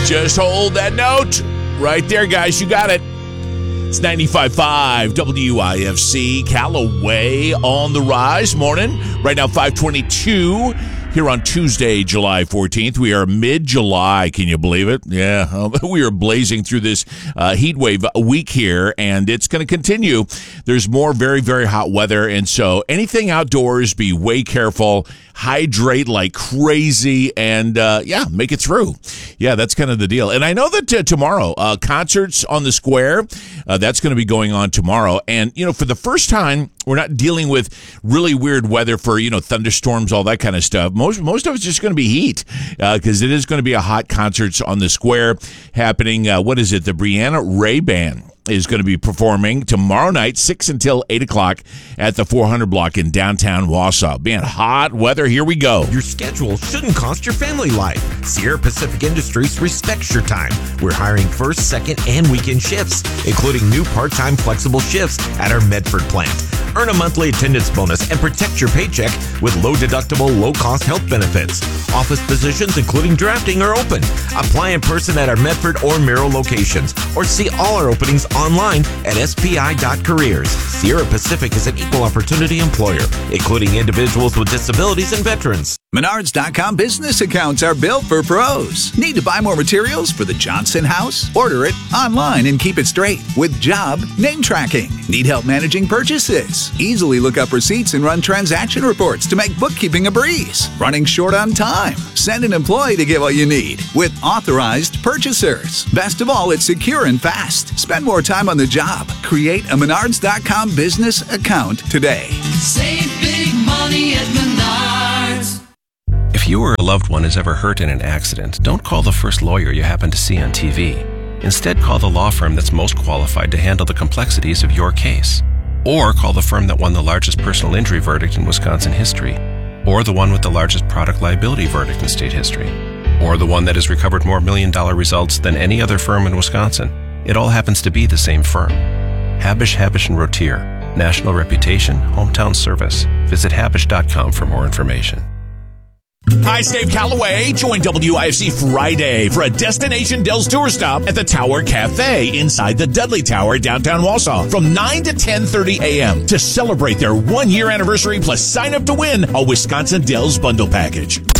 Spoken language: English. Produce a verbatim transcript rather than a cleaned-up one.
Just hold that note right there, guys. You got it. It's ninety-five point five W I F C, Callaway on the rise. Morning. Right now, five twenty-two here on Tuesday, July fourteenth. We are mid-July. Can you believe it? Yeah, um, we are blazing through this uh, heat wave week here, and it's going to continue. There's more very, very hot weather, and so anything outdoors, be way careful. Hydrate like crazy, and uh, yeah, make it through. Yeah, that's kind of the deal. And I know that uh, tomorrow, uh, concerts on the square, uh, that's going to be going on tomorrow. And, you know, for the first time, we're not dealing with really weird weather for, you know, thunderstorms, all that kind of stuff. Most most of it's just going to be heat because uh, it is going to be a hot concerts on the square happening. Uh, what is it? The Brianna Ray Band is going to be performing tomorrow night, six until eight o'clock at the four hundred block in downtown Wausau. Man, hot weather. Here we go. Your schedule shouldn't cost your family life. Sierra Pacific Industries respects your time. We're hiring first, second, and weekend shifts, including new part-time flexible shifts at our Medford plant. Earn a monthly attendance bonus and protect your paycheck with low-deductible, low-cost health benefits. Office positions, including drafting, are open. Apply in person at our Medford or Merrill locations, or see all our openings online at S P I dot careers. Sierra Pacific is an equal opportunity employer, including individuals with disabilities and veterans. Menards dot com business accounts are built for pros. Need to buy more materials for the Johnson house? Order it online and keep it straight with job name tracking. Need help managing purchases? Easily look up receipts and run transaction reports to make bookkeeping a breeze. Running short on time? Send an employee to get what you need with authorized purchasers. Best of all, it's secure and fast. Spend more time on the job. Create a Menards dot com business account today. Save big money at Menards. If you or a loved one is ever hurt in an accident, don't call the first lawyer you happen to see on T V. Instead, call the law firm that's most qualified to handle the complexities of your case. Or call the firm that won the largest personal injury verdict in Wisconsin history. Or the one with the largest product liability verdict in state history. Or the one that has recovered more million-dollar results than any other firm in Wisconsin. It all happens to be the same firm. Habish, Habish and Rotier. National reputation, hometown service. Visit habish dot com for more information. Hi, it's Dave Callaway. Join W I F C Friday for a Destination Dells tour stop at the Tower Cafe inside the Dudley Tower, downtown Wausau, from nine to ten thirty a.m. to celebrate their one-year anniversary plus sign up to win a Wisconsin Dells bundle package.